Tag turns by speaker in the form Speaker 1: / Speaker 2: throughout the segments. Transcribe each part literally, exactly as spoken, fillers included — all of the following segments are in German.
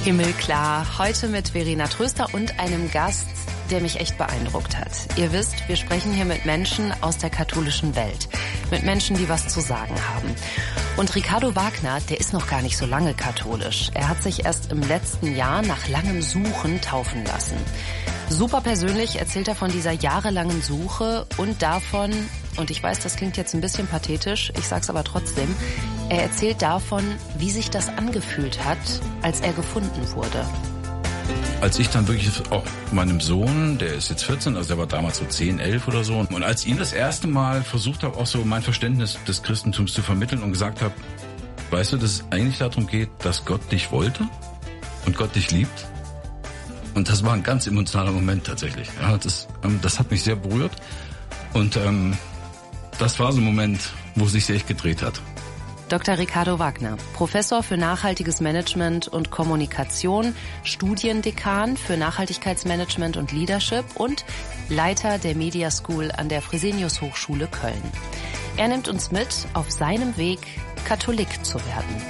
Speaker 1: Himmelklar, heute mit Verena Tröster und einem Gast, der mich echt beeindruckt hat. Ihr wisst, wir sprechen hier mit Menschen aus der katholischen Welt, mit Menschen, die was zu sagen haben. Und Ricardo Wagner, der ist noch gar nicht so lange katholisch. Er hat sich erst im letzten Jahr nach langem Suchen taufen lassen. Super persönlich erzählt er von dieser jahrelangen Suche und davon, und ich weiß, das klingt jetzt ein bisschen pathetisch, ich sag's aber trotzdem, er erzählt davon, wie sich das angefühlt hat, als er gefunden wurde.
Speaker 2: Als ich dann wirklich auch meinem Sohn, der ist jetzt vierzehn, also der war damals so zehn, elf oder so, und als ich ihm das erste Mal versucht habe, auch so mein Verständnis des Christentums zu vermitteln und gesagt habe, weißt du, dass es eigentlich darum geht, dass Gott dich wollte und Gott dich liebt? Und das war ein ganz emotionaler Moment tatsächlich. Ja, das, ähm, das hat mich sehr berührt und ähm, das war so ein Moment, wo es sich echt gedreht hat.
Speaker 1: Doktor Ricardo Wagner, Professor für nachhaltiges Management und Kommunikation, Studiendekan für Nachhaltigkeitsmanagement und Leadership und Leiter der Media School an der Fresenius Hochschule Köln. Er nimmt uns mit auf seinem Weg, Katholik zu werden.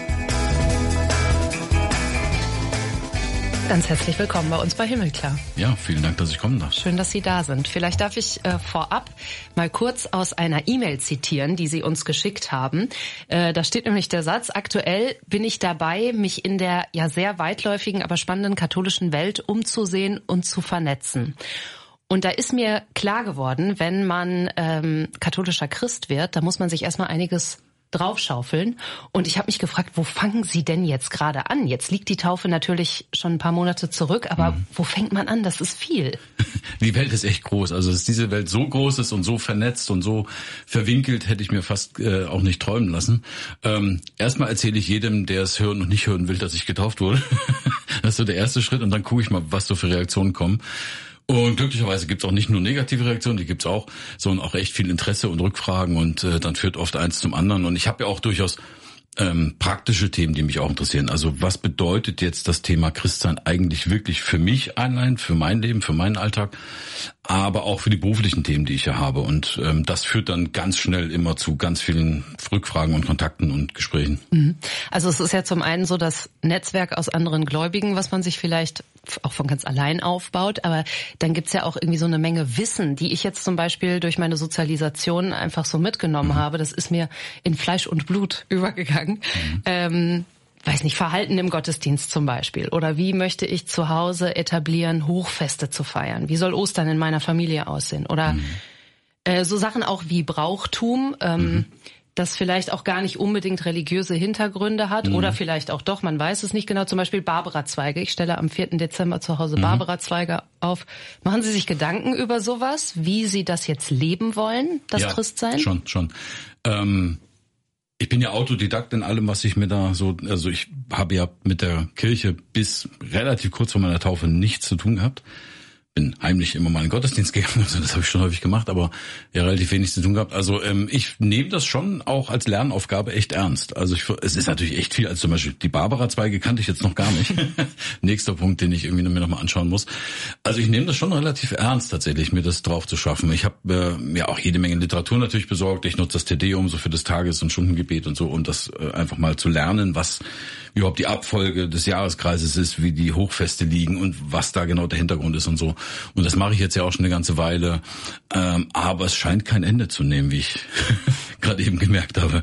Speaker 1: Ganz herzlich willkommen bei uns bei Himmelklar.
Speaker 2: Ja, vielen Dank, dass ich kommen darf.
Speaker 1: Schön, dass Sie da sind. Vielleicht darf ich äh, vorab mal kurz aus einer E-Mail zitieren, die Sie uns geschickt haben. Äh, da steht nämlich der Satz, aktuell bin ich dabei, mich in der ja sehr weitläufigen, aber spannenden katholischen Welt umzusehen und zu vernetzen. Und da ist mir klar geworden, wenn man ähm, katholischer Christ wird, da muss man sich erstmal einiges draufschaufeln. Und ich habe mich gefragt, wo fangen Sie denn jetzt gerade an? Jetzt liegt die Taufe natürlich schon ein paar Monate zurück, aber mhm. wo fängt man an? Das ist viel.
Speaker 2: Die Welt ist echt groß. Also dass diese Welt so groß ist und so vernetzt und so verwinkelt, hätte ich mir fast äh, auch nicht träumen lassen. Ähm, erstmal erzähle ich jedem, der es hören und nicht hören will, dass ich getauft wurde. Das ist so der erste Schritt und dann gucke ich mal, was so für Reaktionen kommen. Und glücklicherweise gibt's auch nicht nur negative Reaktionen, die gibt's auch, sondern auch echt viel Interesse und Rückfragen und äh, dann führt oft eins zum anderen. Und ich habe ja auch durchaus ähm, praktische Themen, die mich auch interessieren. Also was bedeutet jetzt das Thema Christsein eigentlich wirklich für mich allein, für mein Leben, für meinen Alltag, aber auch für die beruflichen Themen, die ich ja habe. Und ähm, das führt dann ganz schnell immer zu ganz vielen Rückfragen und Kontakten und Gesprächen.
Speaker 1: Also es ist ja zum einen so das Netzwerk aus anderen Gläubigen, was man sich vielleicht auch von ganz allein aufbaut, aber dann gibt's ja auch irgendwie so eine Menge Wissen, die ich jetzt zum Beispiel durch meine Sozialisation einfach so mitgenommen mhm. habe. Das ist mir in Fleisch und Blut übergegangen. Mhm. Ähm, weiß nicht, Verhalten im Gottesdienst zum Beispiel. Oder wie möchte ich zu Hause etablieren, Hochfeste zu feiern? Wie soll Ostern in meiner Familie aussehen? Oder mhm. äh, so Sachen auch wie Brauchtum, ähm, mhm. das vielleicht auch gar nicht unbedingt religiöse Hintergründe hat mhm. oder vielleicht auch doch, man weiß es nicht genau, zum Beispiel Barbara-Zweige. Ich stelle am vierten Dezember zu Hause mhm. Barbara-Zweige auf. Machen Sie sich Gedanken über sowas, wie Sie das jetzt leben wollen, das
Speaker 2: ja,
Speaker 1: Christsein?
Speaker 2: schon, schon. Ähm, ich bin ja Autodidakt in allem, was ich mir da so, also ich habe ja mit der Kirche bis relativ kurz vor meiner Taufe nichts zu tun gehabt. Bin heimlich immer mal in den Gottesdienst gegangen, also das habe ich schon häufig gemacht, aber ja relativ wenig zu tun gehabt. Also ähm, ich nehme das schon auch als Lernaufgabe echt ernst. Also ich, es ist natürlich echt viel, also zum Beispiel die Barbara-Zweige kannte ich jetzt noch gar nicht. Nächster Punkt, den ich irgendwie mir nochmal anschauen muss. Also ich nehme das schon relativ ernst tatsächlich, mir das drauf zu schaffen. Ich habe äh, mir auch jede Menge Literatur natürlich besorgt. Ich nutze das Te Deum so für das Tages- und Stundengebet und so, um das äh, einfach mal zu lernen, was überhaupt die Abfolge des Jahreskreises ist, wie die Hochfeste liegen und was da genau der Hintergrund ist und so. Und das mache ich jetzt ja auch schon eine ganze Weile. Ähm, aber es scheint kein Ende zu nehmen, wie ich gerade eben gemerkt habe.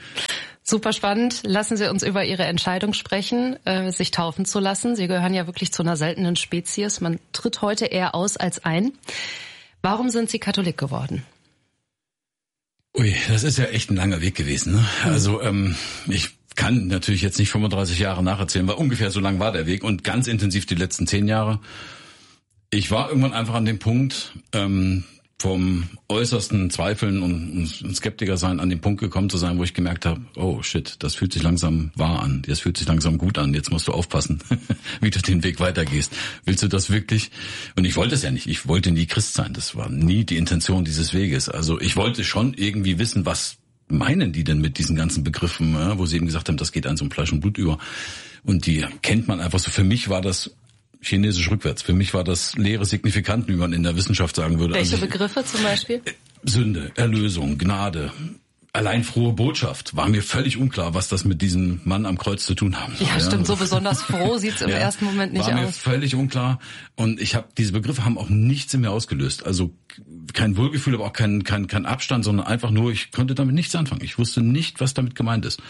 Speaker 1: Super spannend. Lassen Sie uns über Ihre Entscheidung sprechen, äh, sich taufen zu lassen. Sie gehören ja wirklich zu einer seltenen Spezies. Man tritt heute eher aus als ein. Warum sind Sie Katholik geworden?
Speaker 2: Ui, das ist ja echt ein langer Weg gewesen. Ne? Also ähm, ich kann natürlich jetzt nicht fünfunddreißig Jahre nacherzählen, weil ungefähr so lang war der Weg und ganz intensiv die letzten zehn Jahre. Ich war irgendwann einfach an dem Punkt, ähm, vom äußersten Zweifeln und, und Skeptiker sein, an den Punkt gekommen zu sein, wo ich gemerkt habe, oh shit, das fühlt sich langsam wahr an, das fühlt sich langsam gut an, jetzt musst du aufpassen, wie du den Weg weitergehst. Willst du das wirklich? Und ich wollte es ja nicht, ich wollte nie Christ sein, das war nie die Intention dieses Weges. Also ich wollte schon irgendwie wissen, was meinen die denn mit diesen ganzen Begriffen, ja, wo sie eben gesagt haben, das geht an so ein Fleisch und Blut über. Und die kennt man einfach so. Für mich war das chinesisch rückwärts. Für mich war das leere Signifikanten, wie man in der Wissenschaft sagen würde.
Speaker 1: Welche
Speaker 2: also ich,
Speaker 1: Begriffe zum Beispiel?
Speaker 2: Sünde, Erlösung, Gnade, allein frohe Botschaft. War mir völlig unklar, was das mit diesem Mann am Kreuz zu tun haben soll.
Speaker 1: Ja, stimmt. So besonders froh sieht's im ja, ersten Moment nicht aus.
Speaker 2: War mir völlig unklar. Und ich habe diese Begriffe haben auch nichts in mir ausgelöst. Also kein Wohlgefühl, aber auch kein, kein, kein Abstand, sondern einfach nur, ich konnte damit nichts anfangen. Ich wusste nicht, was damit gemeint ist.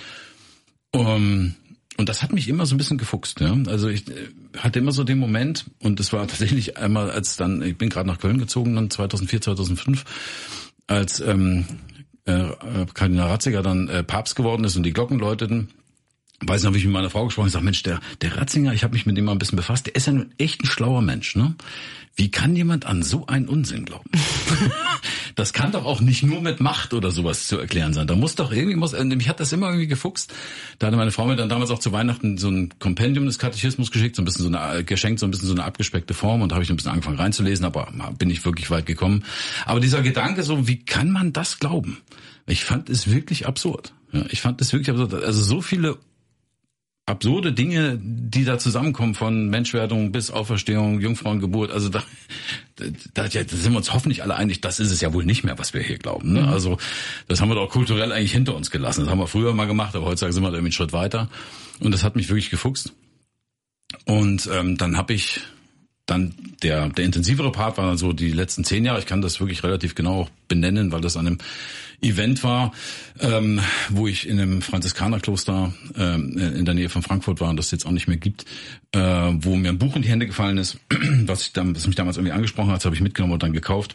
Speaker 2: Um, und das hat mich immer so ein bisschen gefuchst. Ja? Also ich hatte immer so den Moment, und das war tatsächlich einmal, als dann, ich bin gerade nach Köln gezogen, dann zweitausendvier, zweitausendfünf, als ähm, äh, Kardinal Ratzinger dann äh, Papst geworden ist und die Glocken läuteten. Weiß nicht, habe ich mit meiner Frau gesprochen, ich sage, Mensch, der der Ratzinger, ich habe mich mit dem mal ein bisschen befasst, der ist ja nun echt ein schlauer Mensch, ne? Wie kann jemand an so einen Unsinn glauben? Das kann doch auch nicht nur mit Macht oder sowas zu erklären sein. Da muss doch irgendwie, muss, mich hat das immer irgendwie gefuchst. Da hatte meine Frau mir dann damals auch zu Weihnachten so ein Kompendium des Katechismus geschickt, so ein bisschen so eine, geschenkt, so ein bisschen so eine abgespeckte Form, und da habe ich ein bisschen angefangen reinzulesen, aber bin ich wirklich weit gekommen. Aber dieser Gedanke so, wie kann man das glauben? Ich fand es wirklich absurd. Ja, ich fand es wirklich absurd. Also so viele absurde Dinge, die da zusammenkommen, von Menschwerdung bis Auferstehung, Jungfrauengeburt, also da, da, da sind wir uns hoffentlich alle einig, das ist es ja wohl nicht mehr, was wir hier glauben. Ne? Mhm. Also das haben wir doch kulturell eigentlich hinter uns gelassen. Das haben wir früher mal gemacht, aber heutzutage sind wir da irgendwie einen Schritt weiter. Und das hat mich wirklich gefuchst. Und ähm, dann habe ich dann der der intensivere Part war dann so die letzten zehn Jahre. Ich kann das wirklich relativ genau auch benennen, weil das an einem Event war, ähm, wo ich in einem Franziskanerkloster ähm, in der Nähe von Frankfurt war und das jetzt auch nicht mehr gibt, äh, wo mir ein Buch in die Hände gefallen ist, was ich dann, was mich damals irgendwie angesprochen hat, das habe ich mitgenommen und dann gekauft.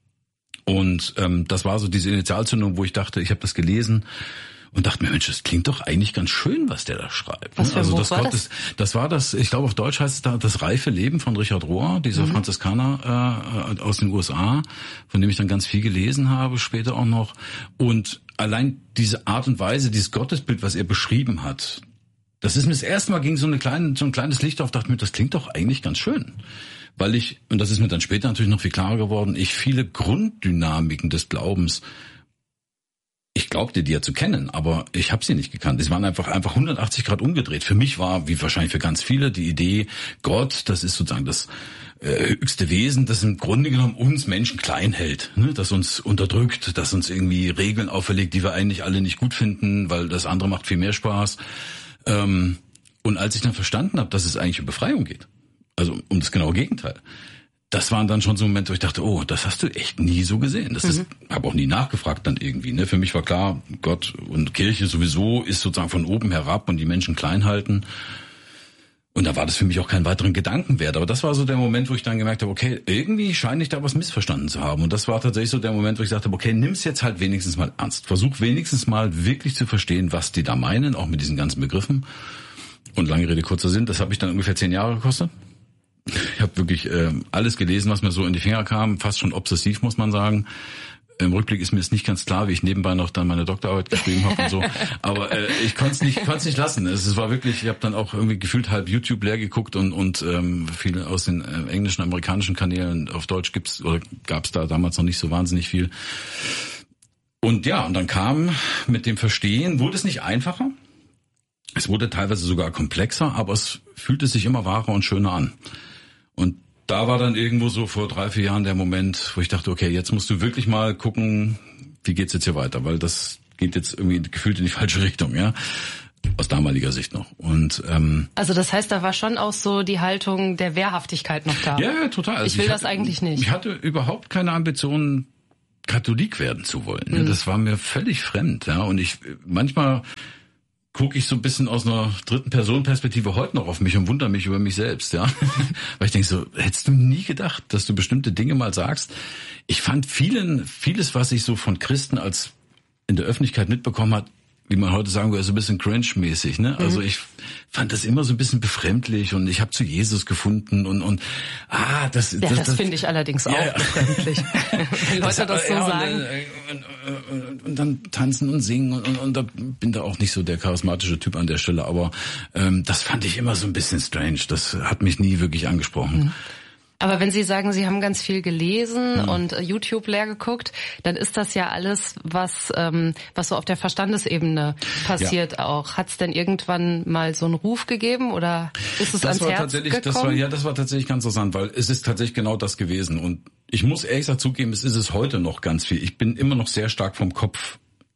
Speaker 2: Und ähm, das war so diese Initialzündung, wo ich dachte, ich habe das gelesen und dachte mir, Mensch, das klingt doch eigentlich ganz schön, was der da schreibt.
Speaker 1: Was für ein
Speaker 2: also
Speaker 1: Buch
Speaker 2: das,
Speaker 1: war
Speaker 2: Gott,
Speaker 1: das?
Speaker 2: das Das war das, ich glaube auf Deutsch heißt es da Das reife Leben von Richard Rohr, dieser mhm. Franziskaner äh, aus den U S A, von dem ich dann ganz viel gelesen habe, später auch noch. Und allein diese Art und Weise, dieses Gottesbild, was er beschrieben hat, das ist mir das erste Mal ging so eine kleine, so ein kleines Licht auf, dachte mir, das klingt doch eigentlich ganz schön. Weil ich, und das ist mir dann später natürlich noch viel klarer geworden, ich viele Grunddynamiken des Glaubens, ich glaubte die ja zu kennen, aber ich habe sie nicht gekannt. Es waren einfach einfach hundertachtzig Grad umgedreht. Für mich war, wie wahrscheinlich für ganz viele, die Idee, Gott, das ist sozusagen das äh, höchste Wesen, das im Grunde genommen uns Menschen klein hält, ne? Das uns unterdrückt, das uns irgendwie Regeln auferlegt, die wir eigentlich alle nicht gut finden, weil das andere macht viel mehr Spaß. Ähm, und als ich dann verstanden habe, dass es eigentlich um Befreiung geht, also um das genaue Gegenteil, das waren dann schon so Momente, wo ich dachte, oh, das hast du echt nie so gesehen. Das ist, mhm. habe auch nie nachgefragt dann irgendwie. Ne? Für mich war klar, Gott und Kirche sowieso ist sozusagen von oben herab und die Menschen klein halten. Und da war das für mich auch keinen weiteren Gedanken wert. Aber das war so der Moment, wo ich dann gemerkt habe, okay, irgendwie scheine ich da was missverstanden zu haben. Und das war tatsächlich so der Moment, wo ich sagte, okay, nimm's jetzt halt wenigstens mal ernst. Versuch wenigstens mal wirklich zu verstehen, was die da meinen, auch mit diesen ganzen Begriffen. Und lange Rede, kurzer Sinn, das habe ich dann ungefähr zehn Jahre gekostet. Ich habe wirklich äh, alles gelesen, was mir so in die Finger kam, fast schon obsessiv, muss man sagen. Im Rückblick ist mir jetzt nicht ganz klar, wie ich nebenbei noch dann meine Doktorarbeit geschrieben habe und so. Aber äh, ich konnte es nicht, konnte es nicht lassen. Es war wirklich, ich habe dann auch irgendwie gefühlt halb YouTube leer geguckt und und ähm, viele aus den äh, englischen, amerikanischen Kanälen. Auf Deutsch gibt's oder gab's da damals noch nicht so wahnsinnig viel. Und ja, und dann kam mit dem Verstehen, wurde es nicht einfacher. Es wurde teilweise sogar komplexer, aber es fühlte sich immer wahrer und schöner an. Und da war dann irgendwo so vor drei, vier Jahren der Moment, wo ich dachte, okay, jetzt musst du wirklich mal gucken, wie geht's jetzt hier weiter, weil das geht jetzt irgendwie gefühlt in die falsche Richtung, ja, aus damaliger Sicht noch. Und ähm,
Speaker 1: also das heißt, da war schon auch so die Haltung der Wehrhaftigkeit noch da.
Speaker 2: Ja, ja, total. Also
Speaker 1: ich will
Speaker 2: ich
Speaker 1: das
Speaker 2: hatte,
Speaker 1: eigentlich nicht.
Speaker 2: Ich hatte überhaupt keine Ambitionen, Katholik werden zu wollen. Mhm. Das war mir völlig fremd, ja. Und ich manchmal gucke ich so ein bisschen aus einer dritten Person Perspektive heute noch auf mich und wundere mich über mich selbst, ja. Weil ich denke so, hättest du nie gedacht, dass du bestimmte Dinge mal sagst. Ich fand vielen, vieles, was ich so von Christen als in der Öffentlichkeit mitbekommen hat, wie man heute sagen würde, so ein bisschen cringe-mäßig, ne? Also mhm. ich fand das immer so ein bisschen befremdlich und ich habe zu Jesus gefunden und und ah, das
Speaker 1: ja,
Speaker 2: das,
Speaker 1: das, das finde ich allerdings auch ja, befremdlich, wenn Leute das, das so ja, sagen.
Speaker 2: Und, und, und, und dann tanzen und singen und, und, und da bin da auch nicht so der charismatische Typ an der Stelle, aber ähm, das fand ich immer so ein bisschen strange. Das hat mich nie wirklich angesprochen.
Speaker 1: Mhm. Aber wenn Sie sagen, Sie haben ganz viel gelesen mhm. und YouTube leer geguckt, dann ist das ja alles, was ähm, was so auf der Verstandesebene passiert ja. auch. Hat es denn irgendwann mal so einen Ruf gegeben oder ist es
Speaker 2: das
Speaker 1: ans
Speaker 2: war
Speaker 1: Herz
Speaker 2: tatsächlich,
Speaker 1: gekommen?
Speaker 2: Das war, ja, das war tatsächlich ganz interessant, weil es ist tatsächlich genau das gewesen. Und ich muss ehrlich gesagt zugeben, es ist es heute noch ganz viel. Ich bin immer noch sehr stark vom Kopf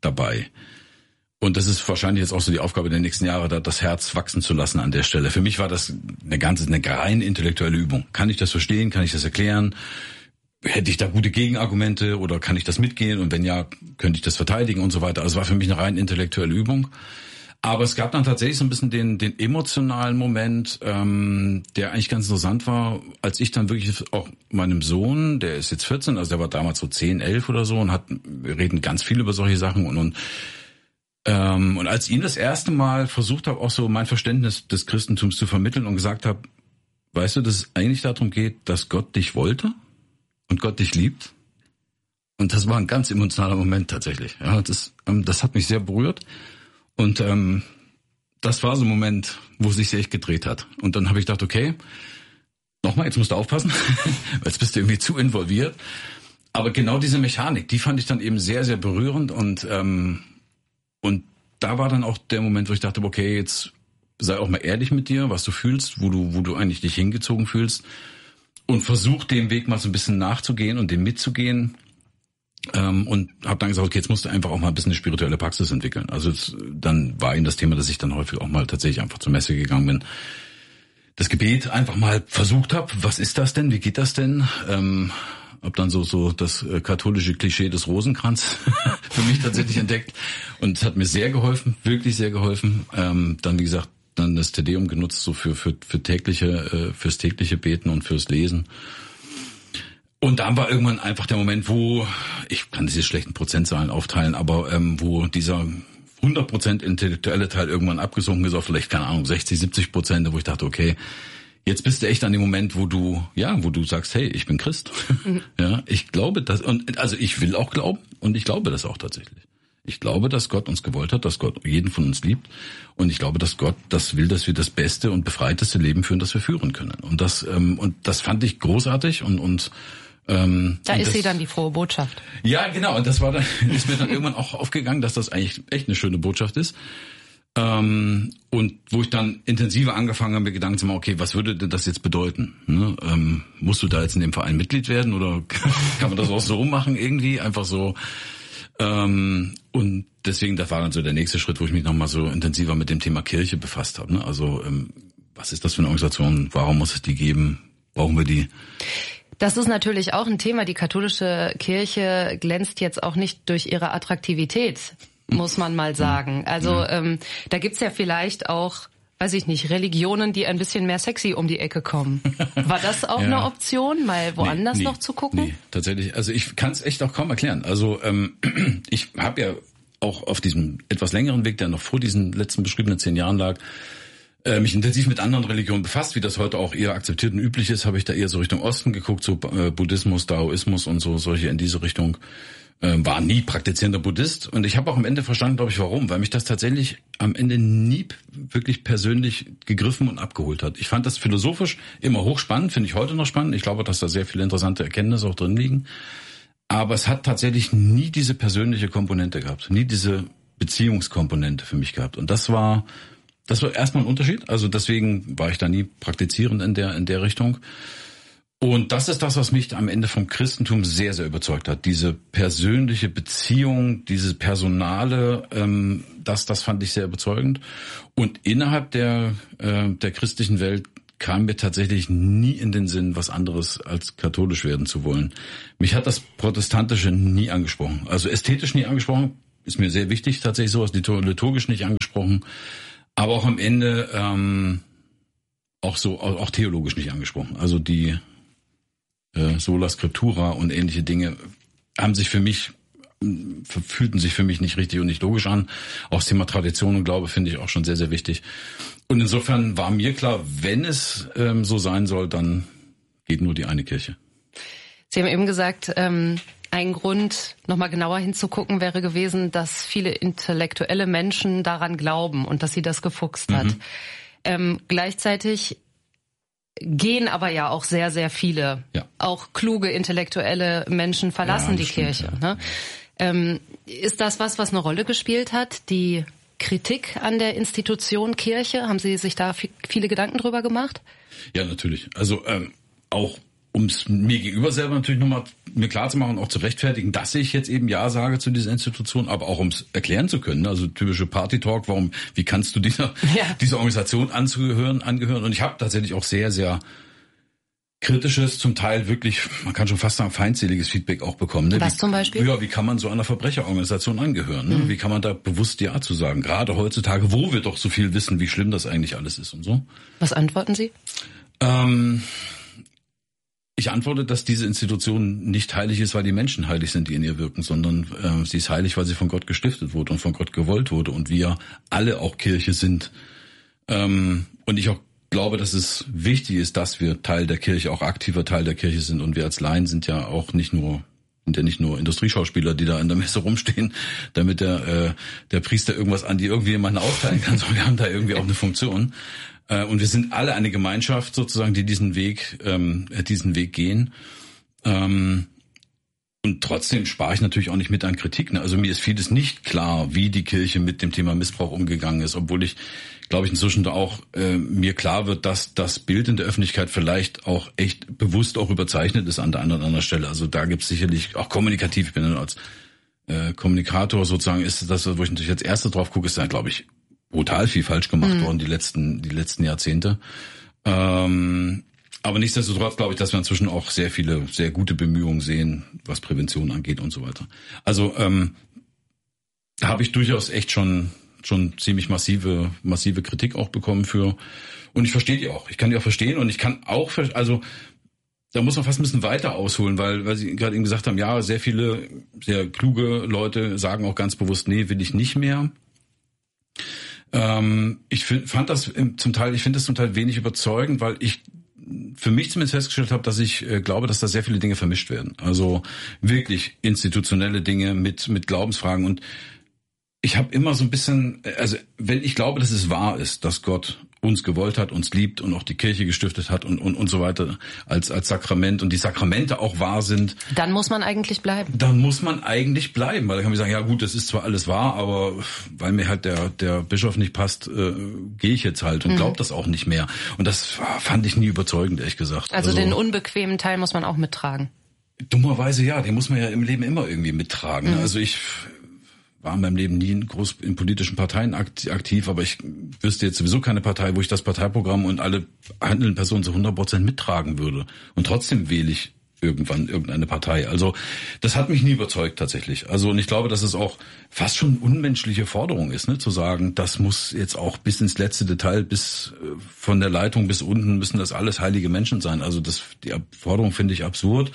Speaker 2: dabei. Und das ist wahrscheinlich jetzt auch so die Aufgabe der nächsten Jahre, da das Herz wachsen zu lassen an der Stelle. Für mich war das eine ganze, eine rein intellektuelle Übung. Kann ich das verstehen? Kann ich das erklären? Hätte ich da gute Gegenargumente oder kann ich das mitgehen? Und wenn ja, könnte ich das verteidigen und so weiter. Also es war für mich eine rein intellektuelle Übung. Aber es gab dann tatsächlich so ein bisschen den, den emotionalen Moment, ähm, der eigentlich ganz interessant war, als ich dann wirklich auch meinem Sohn, der ist jetzt vierzehn, also der war damals so zehn, elf oder so und hat, wir reden ganz viel über solche Sachen und, und Ähm, und als ich ihm das erste Mal versucht habe, auch so mein Verständnis des Christentums zu vermitteln und gesagt habe, weißt du, dass es eigentlich darum geht, dass Gott dich wollte und Gott dich liebt. Und das war ein ganz emotionaler Moment tatsächlich. Ja, das, ähm, das hat mich sehr berührt. Und ähm, das war so ein Moment, wo es sich echt gedreht hat. Und dann habe ich gedacht, okay, nochmal, jetzt musst du aufpassen, weil jetzt bist du irgendwie zu involviert. Aber genau diese Mechanik, die fand ich dann eben sehr, sehr berührend und ähm, Und da war dann auch der Moment, wo ich dachte, okay, jetzt sei auch mal ehrlich mit dir, was du fühlst, wo du, wo du eigentlich dich hingezogen fühlst und versuch dem Weg mal so ein bisschen nachzugehen und dem mitzugehen. Ähm, und habe dann gesagt, okay, jetzt musst du einfach auch mal ein bisschen eine spirituelle Praxis entwickeln. Also es, dann war eben das Thema, dass ich dann häufig auch mal tatsächlich einfach zur Messe gegangen bin. Das Gebet einfach mal versucht habe, was ist das denn, wie geht das denn? Ähm, Hab dann so so das äh, katholische Klischee des Rosenkranz für mich tatsächlich entdeckt und es hat mir sehr geholfen, wirklich sehr geholfen. Ähm, dann wie gesagt dann das Te-Deum genutzt so für für für tägliche äh, fürs tägliche Beten und fürs Lesen. Und dann war irgendwann einfach der Moment, wo ich kann diese schlechten Prozentzahlen aufteilen, aber ähm, wo dieser hundert Prozent intellektuelle Teil irgendwann abgesunken ist auf vielleicht keine Ahnung sechzig, siebzig Prozent, wo ich dachte, okay. Jetzt bist du echt an dem Moment, wo du, ja, wo du sagst, hey, ich bin Christ. Mhm. Ja, ich glaube das, und also ich will auch glauben und ich glaube das auch tatsächlich. Ich glaube, dass Gott uns gewollt hat, dass Gott jeden von uns liebt und ich glaube, dass Gott das will, dass wir das beste und befreiteste Leben führen, das wir führen können. Und das, ähm, und das fand ich großartig und und ähm,
Speaker 1: da
Speaker 2: und
Speaker 1: ist
Speaker 2: das,
Speaker 1: sie dann die frohe Botschaft.
Speaker 2: Ja, genau. Und das war dann, ist mir dann irgendwann auch aufgegangen, dass das eigentlich echt eine schöne Botschaft ist. Ähm, und wo ich dann intensiver angefangen habe, mir Gedanken zu machen, okay, was würde denn das jetzt bedeuten? Ne? Ähm, musst du da jetzt in dem Verein Mitglied werden oder kann man das auch so machen irgendwie? Einfach so. Ähm, und deswegen, das war dann so der nächste Schritt, wo ich mich nochmal so intensiver mit dem Thema Kirche befasst habe. Ne? Also ähm, was ist das für eine Organisation? Warum muss es die geben? Brauchen wir die?
Speaker 1: Das ist natürlich auch ein Thema. Die katholische Kirche glänzt jetzt auch nicht durch ihre Attraktivität, muss man mal sagen. Also ja. ähm, da gibt's ja vielleicht auch, weiß ich nicht, Religionen, die ein bisschen mehr sexy um die Ecke kommen. War das auch ja. eine Option, mal woanders nee, nee, noch zu gucken? Nee,
Speaker 2: tatsächlich. Also ich kann es echt auch kaum erklären. Also ähm, ich habe ja auch auf diesem etwas längeren Weg, der noch vor diesen letzten beschriebenen zehn Jahren lag, äh, mich intensiv mit anderen Religionen befasst, wie das heute auch eher akzeptiert und üblich ist, habe ich da eher so Richtung Osten geguckt, so äh, Buddhismus, Daoismus und so solche in diese Richtung. War nie praktizierender Buddhist und ich habe auch am Ende verstanden, glaube ich, warum, weil mich das tatsächlich am Ende nie wirklich persönlich gegriffen und abgeholt hat. Ich fand das philosophisch immer hochspannend, finde ich heute noch spannend. Ich glaube, dass da sehr viele interessante Erkenntnisse auch drin liegen. Aber es hat tatsächlich nie diese persönliche Komponente gehabt, nie diese Beziehungskomponente für mich gehabt. Und das war, das war erstmal ein Unterschied. Also deswegen war ich da nie praktizierend in der in der Richtung. Und das ist das, was mich am Ende vom Christentum sehr, sehr überzeugt hat. Diese persönliche Beziehung, diese Personale, ähm, das, das fand ich sehr überzeugend. Und innerhalb der, äh, der christlichen Welt kam mir tatsächlich nie in den Sinn, was anderes als katholisch werden zu wollen. Mich hat das Protestantische nie angesprochen. Also ästhetisch nie angesprochen, ist mir sehr wichtig, tatsächlich sowas liturgisch nicht angesprochen. Aber auch am Ende ähm, auch so, auch theologisch nicht angesprochen. Also die Sola Scriptura und ähnliche Dinge haben sich für mich, fühlten sich für mich nicht richtig und nicht logisch an. Auch das Thema Tradition und Glaube finde ich auch schon sehr, sehr wichtig. Und insofern war mir klar, wenn es ähm, so sein soll, dann geht nur die eine Kirche.
Speaker 1: Sie haben eben gesagt, ähm, ein Grund, nochmal genauer hinzugucken, wäre gewesen, dass viele intellektuelle Menschen daran glauben und dass sie das gefuchst hat. Mhm. Ähm, gleichzeitig gehen aber ja auch sehr, sehr viele, ja. auch kluge, intellektuelle Menschen verlassen ja, die stimmt, Kirche. Ja. Ne? Ähm, ist das was, was eine Rolle gespielt hat? Die Kritik an der Institution Kirche? Haben Sie sich da viele Gedanken drüber gemacht?
Speaker 2: Ja, natürlich. Also ähm, auch um es mir gegenüber selber natürlich nochmal mir klar zu machen, auch zu rechtfertigen, dass ich jetzt eben Ja sage zu dieser Institution, aber auch um es erklären zu können. Also typische Party-Talk, warum, wie kannst du dieser, ja. dieser Organisation angehören, angehören? Und ich habe tatsächlich auch sehr, sehr kritisches, zum Teil wirklich, man kann schon fast sagen, feindseliges Feedback auch bekommen. Ne?
Speaker 1: Was
Speaker 2: wie,
Speaker 1: zum Beispiel?
Speaker 2: Ja, wie kann man so einer Verbrecherorganisation angehören? Ne? Mhm. Wie kann man da bewusst Ja zu sagen? Gerade heutzutage, wo wir doch so viel wissen, wie schlimm das eigentlich alles ist und so.
Speaker 1: Was antworten Sie?
Speaker 2: Ähm... Ich antworte, dass diese Institution nicht heilig ist, weil die Menschen heilig sind, die in ihr wirken, sondern äh, sie ist heilig, weil sie von Gott gestiftet wurde und von Gott gewollt wurde und wir alle auch Kirche sind. Ähm, und ich auch glaube, dass es wichtig ist, dass wir Teil der Kirche, auch aktiver Teil der Kirche sind. Und wir als Laien sind ja auch nicht nur sind ja nicht nur Industrieschauspieler, die da in der Messe rumstehen, damit der äh, der Priester irgendwas an die irgendwie jemanden aufteilen kann, sondern wir haben da irgendwie auch eine Funktion. Und wir sind alle eine Gemeinschaft sozusagen, die diesen Weg, ähm, diesen Weg gehen. Ähm, und trotzdem spare ich natürlich auch nicht mit an Kritik. Ne? Also mir ist vieles nicht klar, wie die Kirche mit dem Thema Missbrauch umgegangen ist, obwohl ich, glaube ich, inzwischen da auch äh, mir klar wird, dass das Bild in der Öffentlichkeit vielleicht auch echt bewusst auch überzeichnet ist an der einen oder anderen Stelle. Also da gibt es sicherlich auch kommunikativ, ich bin dann als äh, Kommunikator sozusagen, ist das, wo ich natürlich als Erste drauf gucke, ist da, glaube ich, brutal viel falsch gemacht mhm. worden die letzten die letzten Jahrzehnte. Ähm, aber nichtsdestotrotz glaube ich, dass wir inzwischen auch sehr viele sehr gute Bemühungen sehen, was Prävention angeht und so weiter. Also ähm, da habe ich durchaus echt schon schon ziemlich massive massive Kritik auch bekommen für. Und ich verstehe die auch. Ich kann die auch verstehen und ich kann auch also da muss man fast ein bisschen weiter ausholen, weil weil Sie gerade eben gesagt haben, ja, sehr viele sehr kluge Leute sagen auch ganz bewusst, nee, will ich nicht mehr. Ich find, fand das zum Teil, ich finde das zum Teil wenig überzeugend, weil ich für mich zumindest festgestellt habe, dass ich äh, glaube, dass da sehr viele Dinge vermischt werden. Also wirklich institutionelle Dinge mit mit Glaubensfragen. Und ich habe immer so ein bisschen, also wenn ich glaube, dass es wahr ist, dass Gott uns gewollt hat, uns liebt und auch die Kirche gestiftet hat und und und so weiter als als Sakrament und die Sakramente auch wahr sind,
Speaker 1: dann muss man eigentlich bleiben.
Speaker 2: Dann muss man eigentlich bleiben, weil dann kann man sagen, ja gut, das ist zwar alles wahr, aber weil mir halt der der Bischof nicht passt, äh, gehe ich jetzt halt und mhm. glaube das auch nicht mehr. Und das fand ich nie überzeugend, ehrlich gesagt.
Speaker 1: Also, also den unbequemen Teil muss man auch mittragen.
Speaker 2: Dummerweise ja, den muss man ja im Leben immer irgendwie mittragen. Mhm. Also ich war in meinem Leben nie groß in politischen Parteien aktiv, aber ich wüsste jetzt sowieso keine Partei, wo ich das Parteiprogramm und alle handelnden Personen zu hundert Prozent mittragen würde. Und trotzdem wähle ich irgendwann irgendeine Partei. Also das hat mich nie überzeugt tatsächlich. Also und ich glaube, dass es auch fast schon eine unmenschliche Forderung ist, ne, zu sagen, das muss jetzt auch bis ins letzte Detail, bis äh, von der Leitung bis unten müssen das alles heilige Menschen sein. Also das die Forderung finde ich absurd.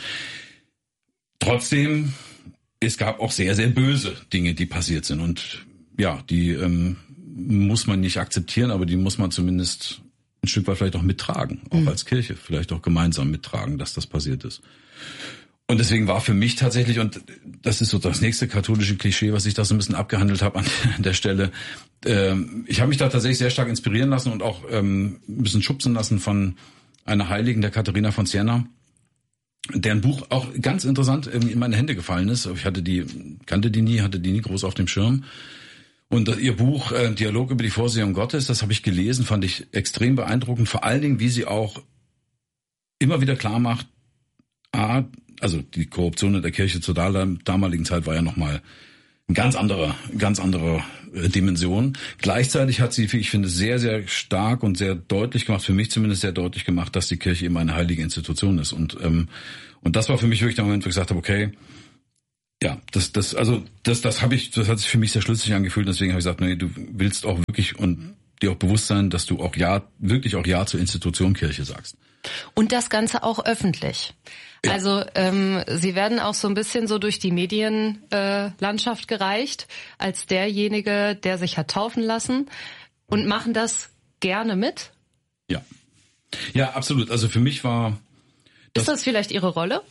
Speaker 2: Trotzdem es gab auch sehr, sehr böse Dinge, die passiert sind. Und ja, die ähm, muss man nicht akzeptieren, aber die muss man zumindest ein Stück weit vielleicht auch mittragen. Auch mhm. als Kirche vielleicht auch gemeinsam mittragen, dass das passiert ist. Und deswegen war für mich tatsächlich, und das ist so das nächste katholische Klischee, was ich da so ein bisschen abgehandelt habe an der Stelle, ähm, ich habe mich da tatsächlich sehr stark inspirieren lassen und auch ähm, ein bisschen schubsen lassen von einer Heiligen, der Katharina von Siena, deren Buch auch ganz interessant in meine Hände gefallen ist. Ich hatte die, kannte die nie, hatte die nie groß auf dem Schirm. Und ihr Buch äh, Dialog über die Vorsehung Gottes, das habe ich gelesen, fand ich extrem beeindruckend. Vor allen Dingen, wie sie auch immer wieder klar macht, a, also die Korruption in der Kirche zur damaligen Zeit war ja nochmal eine ganz andere, ganz andere Dimension. Gleichzeitig hat sie, ich finde, sehr, sehr stark und sehr deutlich gemacht, für mich zumindest sehr deutlich gemacht, dass die Kirche eben eine heilige Institution ist. Und ähm, und das war für mich wirklich der Moment, wo ich gesagt habe, okay, ja, das, das, also das, das habe ich, das hat sich für mich sehr schlüssig angefühlt. Deswegen habe ich gesagt, nee, du willst auch wirklich und dir auch bewusst sein, dass du auch ja, wirklich auch ja zur Institution Kirche sagst.
Speaker 1: Und das Ganze auch öffentlich. Ja. Also ähm, Sie werden auch so ein bisschen so durch die Medienlandschaft äh, gereicht als derjenige, der sich hat taufen lassen und machen das gerne mit?
Speaker 2: Ja, ja, absolut. Also für mich war
Speaker 1: das... Ist das vielleicht Ihre Rolle?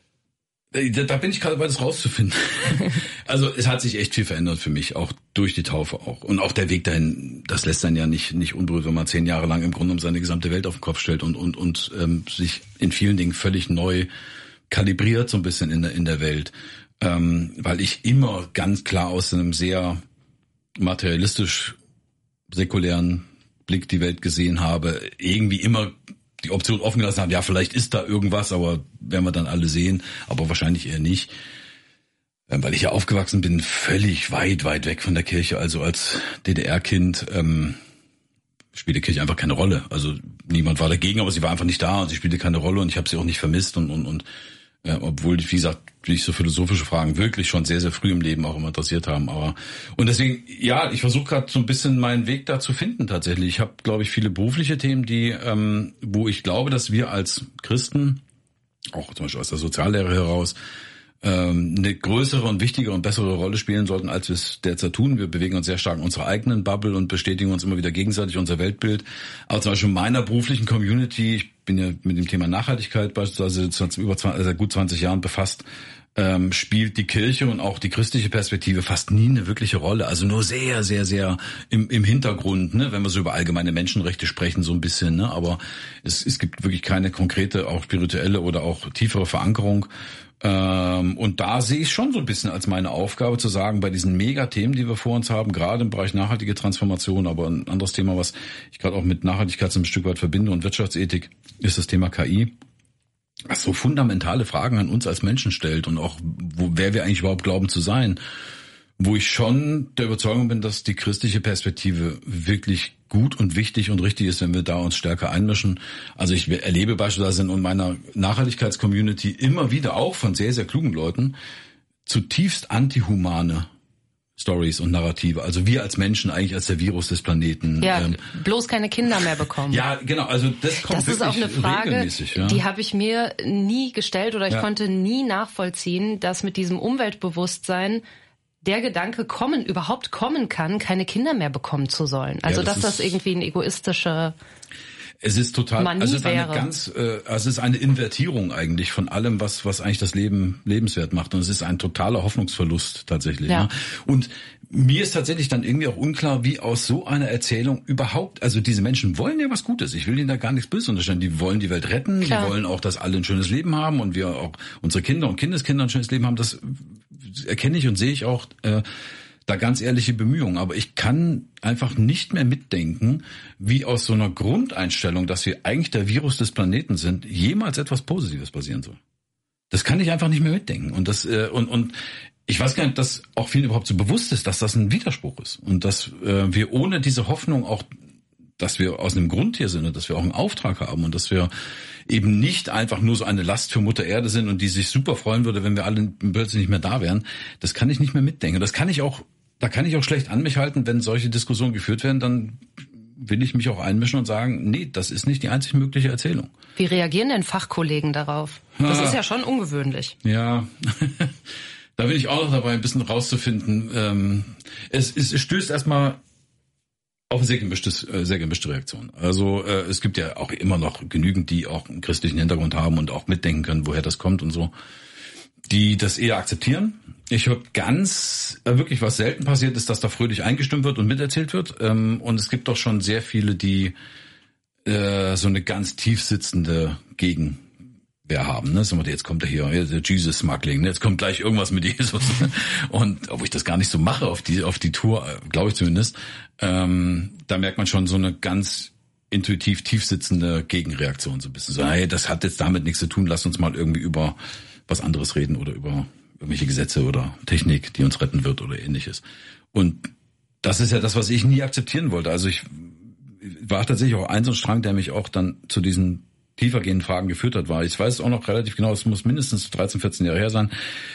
Speaker 2: Da bin ich gerade dabei, das rauszufinden. Also es hat sich echt viel verändert für mich, auch durch die Taufe auch. Und auch der Weg dahin, das lässt dann ja nicht nicht unberührt, wenn man zehn Jahre lang im Grunde um seine gesamte Welt auf den Kopf stellt und und und ähm, sich in vielen Dingen völlig neu kalibriert so ein bisschen in der in der Welt. Ähm, weil ich immer ganz klar aus einem sehr materialistisch säkulären Blick die Welt gesehen habe, irgendwie immer die Option offen gelassen haben, ja, vielleicht ist da irgendwas, aber werden wir dann alle sehen, aber wahrscheinlich eher nicht. Weil ich ja aufgewachsen bin, völlig weit, weit weg von der Kirche, also als D D R-Kind ähm, spielte Kirche einfach keine Rolle. Also niemand war dagegen, aber sie war einfach nicht da und sie spielte keine Rolle und ich habe sie auch nicht vermisst und und und ja, obwohl, wie gesagt, mich so philosophische Fragen wirklich schon sehr, sehr früh im Leben auch immer interessiert haben. Aber und deswegen, ja, ich versuche gerade so ein bisschen meinen Weg da zu finden tatsächlich. Ich habe, glaube ich, viele berufliche Themen, die, ähm, wo ich glaube, dass wir als Christen, auch zum Beispiel aus der Soziallehre heraus, ähm, eine größere und wichtigere und bessere Rolle spielen sollten, als wir es derzeit tun. Wir bewegen uns sehr stark in unserer eigenen Bubble und bestätigen uns immer wieder gegenseitig unser Weltbild. Aber zum Beispiel in meiner beruflichen Community, ich bin ja mit dem Thema Nachhaltigkeit beispielsweise seit über zwanzig, also gut zwanzig Jahren befasst, ähm, spielt die Kirche und auch die christliche Perspektive fast nie eine wirkliche Rolle. Also nur sehr, sehr, sehr im, im Hintergrund, ne, wenn wir so über allgemeine Menschenrechte sprechen, so ein bisschen. Ne, aber es, es gibt wirklich keine konkrete, auch spirituelle oder auch tiefere Verankerung. Ähm, und da sehe ich schon so ein bisschen als meine Aufgabe zu sagen, bei diesen Megathemen, die wir vor uns haben, gerade im Bereich nachhaltige Transformation, aber ein anderes Thema, was ich gerade auch mit Nachhaltigkeit so ein Stück weit verbinde und Wirtschaftsethik, ist das Thema K I. Was so fundamentale Fragen an uns als Menschen stellt und auch, wo, wer wir eigentlich überhaupt glauben zu sein. Wo ich schon der Überzeugung bin, dass die christliche Perspektive wirklich gut und wichtig und richtig ist, wenn wir da uns stärker einmischen. Also ich erlebe beispielsweise in meiner Nachhaltigkeitscommunity immer wieder auch von sehr, sehr klugen Leuten zutiefst antihumane Stories und Narrative. Also wir als Menschen eigentlich als der Virus des Planeten.
Speaker 1: Ja, ähm, bloß keine Kinder mehr bekommen.
Speaker 2: Ja, genau. Also das kommt
Speaker 1: das ist
Speaker 2: wirklich
Speaker 1: auch eine Frage,
Speaker 2: regelmäßig. Ja.
Speaker 1: Die habe ich mir nie gestellt oder ich
Speaker 2: ja.
Speaker 1: konnte nie nachvollziehen, dass mit diesem Umweltbewusstsein der Gedanke kommen, überhaupt kommen kann, keine Kinder mehr bekommen zu sollen. Also
Speaker 2: ja, das
Speaker 1: dass das irgendwie ein egoistischer
Speaker 2: Es ist total,
Speaker 1: Manie
Speaker 2: also es ist eine
Speaker 1: wäre.
Speaker 2: ganz, äh, also es ist eine Invertierung eigentlich von allem, was was eigentlich das Leben lebenswert macht. Und es ist ein totaler Hoffnungsverlust tatsächlich.
Speaker 1: Ja.
Speaker 2: Ne? Und mir ist tatsächlich dann irgendwie auch unklar, wie aus so einer Erzählung überhaupt, also diese Menschen wollen ja was Gutes. Ich will ihnen da gar nichts Böses unterstellen. Die wollen die Welt retten,
Speaker 1: Klar.
Speaker 2: die wollen auch, dass alle ein schönes Leben haben und wir auch unsere Kinder und Kindeskinder ein schönes Leben haben. Das erkenne ich und sehe ich auch. Äh, Da ganz ehrliche Bemühungen. Aber ich kann einfach nicht mehr mitdenken, wie aus so einer Grundeinstellung, dass wir eigentlich der Virus des Planeten sind, jemals etwas Positives passieren soll. Das kann ich einfach nicht mehr mitdenken. Und das äh, und und ich weiß gar nicht, dass auch vielen überhaupt so bewusst ist, dass das ein Widerspruch ist und dass äh, wir ohne diese Hoffnung auch, dass wir aus einem Grund hier sind und dass wir auch einen Auftrag haben und dass wir eben nicht einfach nur so eine Last für Mutter Erde sind und die sich super freuen würde, wenn wir alle plötzlich nicht mehr da wären. Das kann ich nicht mehr mitdenken. Das kann ich auch, da kann ich auch schlecht an mich halten, wenn solche Diskussionen geführt werden, dann will ich mich auch einmischen und sagen, nee, das ist nicht die einzig mögliche Erzählung.
Speaker 1: Wie reagieren denn Fachkollegen darauf? Das ah. ist ja schon ungewöhnlich.
Speaker 2: Ja, da bin ich auch noch dabei, ein bisschen rauszufinden. Ähm, es, es stößt erstmal auf eine sehr gemischte, sehr gemischte Reaktion. Also äh, es gibt ja auch immer noch genügend, die auch einen christlichen Hintergrund haben und auch mitdenken können, woher das kommt und so, die das eher akzeptieren. Ich höre ganz, äh, wirklich was selten passiert ist, dass da fröhlich eingestimmt wird und miterzählt wird. Ähm, und es gibt doch schon sehr viele, die äh, so eine ganz tief sitzende Gegenwehr haben. Ne? Jetzt kommt er hier, Jesus Smuggling, ne? Jetzt kommt gleich irgendwas mit Jesus. Und obwohl ich das gar nicht so mache auf die auf die Tour, glaube ich zumindest, ähm, da merkt man schon so eine ganz intuitiv tief sitzende Gegenreaktion, so ein bisschen so, hey, das hat jetzt damit nichts zu tun, lass uns mal irgendwie über was anderes reden oder über irgendwelche Gesetze oder Technik, die uns retten wird oder ähnliches. Und das ist ja das, was ich nie akzeptieren wollte. Also ich war tatsächlich auch ein so ein Strang, der mich auch dann zu diesen tiefergehenden Fragen geführt hat, war. Ich weiß es auch noch relativ genau, es muss mindestens dreizehn, vierzehn Jahre her sein.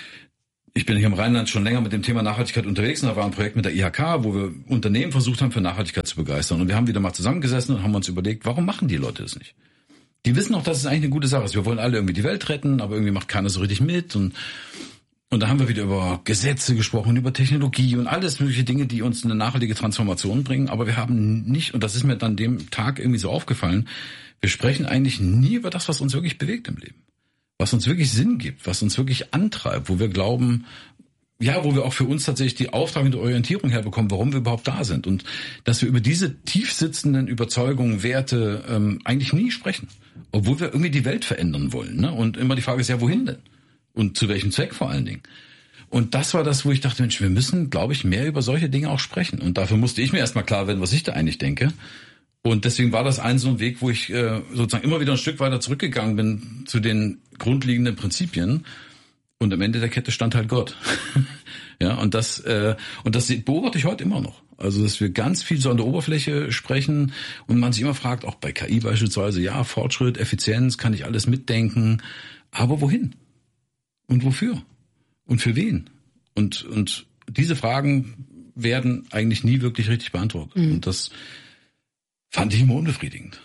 Speaker 2: Ich bin hier im Rheinland schon länger mit dem Thema Nachhaltigkeit unterwegs und da war ein Projekt mit der I H K, wo wir Unternehmen versucht haben, für Nachhaltigkeit zu begeistern. Und wir haben wieder mal zusammengesessen und haben uns überlegt, warum machen die Leute das nicht? Die wissen auch, dass es eigentlich eine gute Sache ist. Wir wollen alle irgendwie die Welt retten, aber irgendwie macht keiner so richtig mit. Und und da haben wir wieder über Gesetze gesprochen, über Technologie und alles mögliche Dinge, die uns eine nachhaltige Transformation bringen. Aber wir haben nicht, und das ist mir dann dem Tag irgendwie so aufgefallen, wir sprechen eigentlich nie über das, was uns wirklich bewegt im Leben. Was uns wirklich Sinn gibt, was uns wirklich antreibt, wo wir glauben, ja, wo wir auch für uns tatsächlich die Auftrag und die Orientierung herbekommen, warum wir überhaupt da sind. Und dass wir über diese tief sitzenden Überzeugungen, Werte ähm, eigentlich nie sprechen. Obwohl wir irgendwie die Welt verändern wollen. Ne? Und immer die Frage ist ja, wohin denn? Und zu welchem Zweck vor allen Dingen? Und das war das, wo ich dachte, Mensch, wir müssen, glaube ich, mehr über solche Dinge auch sprechen. Und dafür musste ich mir erstmal klar werden, was ich da eigentlich denke. Und deswegen war das ein so ein Weg, wo ich äh, sozusagen immer wieder ein Stück weiter zurückgegangen bin zu den grundlegenden Prinzipien. Und am Ende der Kette stand halt Gott. Ja, und das äh, und das beobachte ich heute immer noch. Also, dass wir ganz viel so an der Oberfläche sprechen und man sich immer fragt, auch bei K I beispielsweise, ja, Fortschritt, Effizienz, kann ich alles mitdenken, aber wohin? Und wofür? Und für wen? Und und diese Fragen werden eigentlich nie wirklich richtig beantwortet. Mhm. Und das fand ich immer unbefriedigend.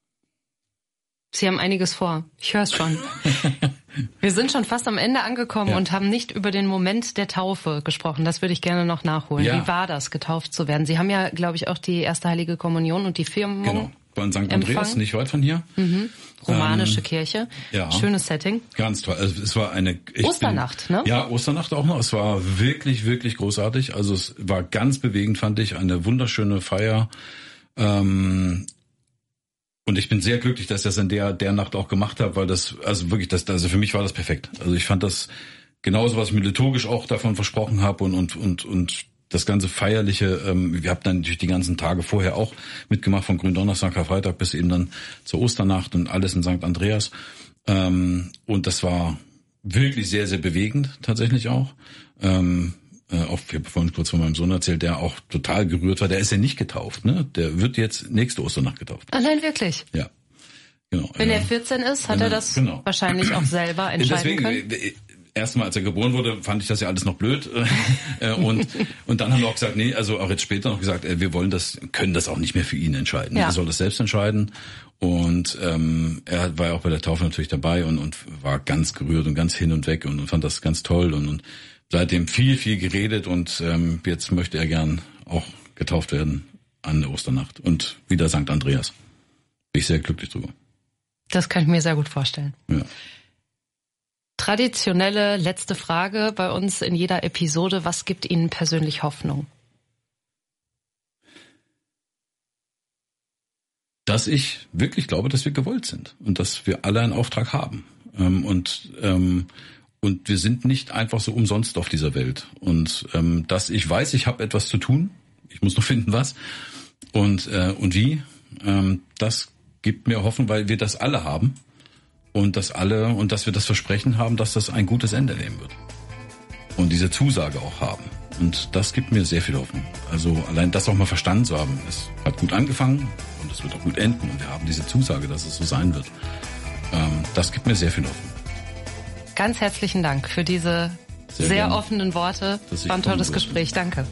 Speaker 1: Sie haben einiges vor. Ich höre es schon. Wir sind schon fast am Ende angekommen ja. und haben nicht über den Moment der Taufe gesprochen. Das würde ich gerne noch nachholen. Ja. Wie war das, getauft zu werden? Sie haben ja, glaube ich, auch die erste Heilige Kommunion und die Firmung.
Speaker 2: Genau, bei Sankt Andreas, nicht weit von hier.
Speaker 1: Mhm. Romanische ähm, Kirche. Ja. Schönes Setting.
Speaker 2: Ganz toll. Also es war eine
Speaker 1: Osternacht,
Speaker 2: bin,
Speaker 1: ne?
Speaker 2: Ja, Osternacht auch noch. Es war wirklich, wirklich großartig. Also es war ganz bewegend, fand ich. Eine wunderschöne Feier. Ähm, Und ich bin sehr glücklich, dass ich das in der der Nacht auch gemacht habe, weil das, also wirklich, das, also für mich war das perfekt. Also ich fand das genauso, was ich mir liturgisch auch davon versprochen habe und und und und das ganze Feierliche. Ähm, wir haben dann natürlich die ganzen Tage vorher auch mitgemacht, von Gründonnerstag, Karfreitag bis eben dann zur Osternacht und alles in Sankt Andreas. Ähm, und das war wirklich sehr, sehr bewegend tatsächlich auch. Ähm, Auch, ich habe vorhin kurz von meinem Sohn erzählt, der auch total gerührt war. Der ist ja nicht getauft, ne? Der wird jetzt nächste Osternacht getauft.
Speaker 1: Ah, nein, wirklich?
Speaker 2: Ja, genau.
Speaker 1: Wenn er vierzehn ist, hat er das genau. wahrscheinlich auch selber entscheiden Deswegen, können?
Speaker 2: Erstmal, als er geboren wurde, fand ich das ja alles noch blöd. und und dann haben wir auch gesagt, nee, also auch jetzt später noch gesagt, wir wollen das, können das auch nicht mehr für ihn entscheiden. Ja. Er soll das selbst entscheiden. Und ähm, er war ja auch bei der Taufe natürlich dabei und, und war ganz gerührt und ganz hin und weg und, und fand das ganz toll und, und seitdem viel, viel geredet und ähm, jetzt möchte er gern auch getauft werden an der Osternacht. Und wieder Sankt Andreas. Bin ich sehr glücklich drüber.
Speaker 1: Das kann ich mir sehr gut vorstellen.
Speaker 2: Ja.
Speaker 1: Traditionelle letzte Frage bei uns in jeder Episode. Was gibt Ihnen persönlich Hoffnung?
Speaker 2: Dass ich wirklich glaube, dass wir gewollt sind und dass wir alle einen Auftrag haben. Ähm, und ähm, Und wir sind nicht einfach so umsonst auf dieser Welt. Und ähm, dass ich weiß, ich habe etwas zu tun. Ich muss noch finden, was. Und äh, und wie. Ähm, das gibt mir Hoffnung, weil wir das alle haben. Und dass alle und dass wir das Versprechen haben, dass das ein gutes Ende nehmen wird. Und diese Zusage auch haben. Und das gibt mir sehr viel Hoffnung. Also allein das auch mal verstanden zu haben. Es hat gut angefangen und es wird auch gut enden. Und wir haben diese Zusage, dass es so sein wird. Ähm, das gibt mir sehr viel Hoffnung.
Speaker 1: Ganz herzlichen Dank für diese sehr, sehr offenen Worte. War ein tolles Gespräch. Danke.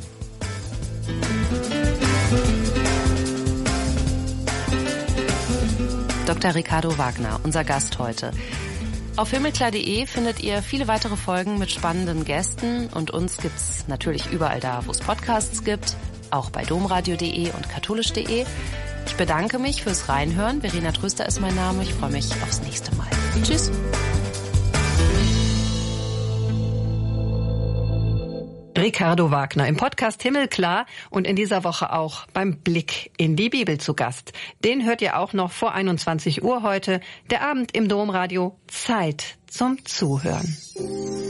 Speaker 1: Doktor Ricardo Wagner, unser Gast heute. Auf himmelklar punkt de findet ihr viele weitere Folgen mit spannenden Gästen und uns gibt's natürlich überall da, wo es Podcasts gibt, auch bei domradio punkt de und katholisch punkt de. Ich bedanke mich fürs Reinhören. Verena Tröster ist mein Name. Ich freue mich aufs nächste Mal. Tschüss. Ricardo Wagner im Podcast Himmelklar und in dieser Woche auch beim Blick in die Bibel zu Gast. Den hört ihr auch noch vor einundzwanzig Uhr heute. Der Abend im Domradio. Zeit zum Zuhören.